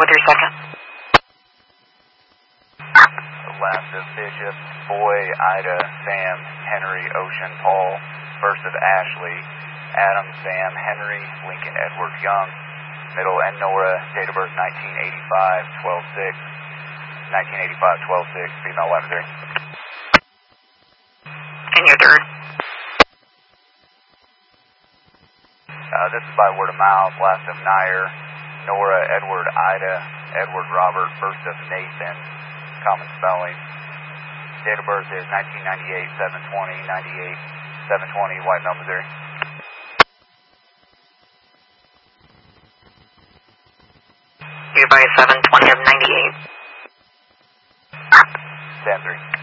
with your second. Last of Bishop, Boy, Ida, Sam, Henry, Ocean, Paul. First of Ashley, Adam, Sam, Henry, Lincoln, Edward, Young. Middle, and Nora, date of birth 1985, 12/6. 1985, 12/6, female, wife, Missouri. And your third? This is by word of mouth. Last of Nair, Nora, Edward, Ida, Edward, Robert. First of Nathan, common spelling. Date of birth is 1998, 7/20, 98, 7/20, White Mill, Missouri. You're by 7/20 of 98. Sam 3.